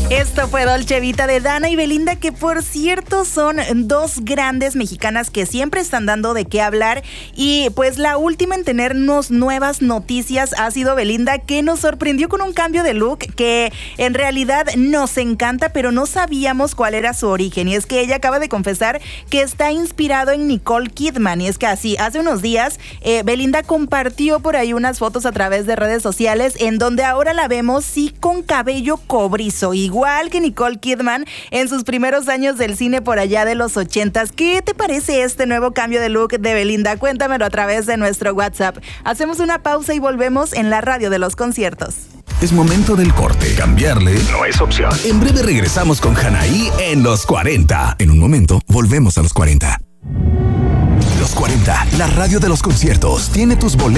Esto fue Dolce Vita de Dana y Belinda, que por cierto son dos grandes mexicanas que siempre están dando de qué hablar. Y pues la última en tenernos nuevas noticias ha sido Belinda, que nos sorprendió con un cambio de look que en realidad nos encanta, pero no sabíamos cuál era su origen. Y es que ella acaba de confesar que está inspirado en Nicole Kidman. Y es que así, hace unos días Belinda compartió por ahí unas fotos a través de redes sociales en donde ahora la vemos sí con cabello cobrizo, igual que Nicole Kidman en sus primeros años del cine por allá de los 80s. ¿Qué te parece este nuevo cambio de look de Belinda? Cuéntamelo a través de nuestro WhatsApp. Hacemos una pausa y volvemos en la radio de los conciertos. Es momento del corte. Cambiarle no es opción. En breve regresamos con Hanaí en Los 40. En un momento, volvemos a Los 40. Los 40, la radio de los conciertos, tiene tus boletos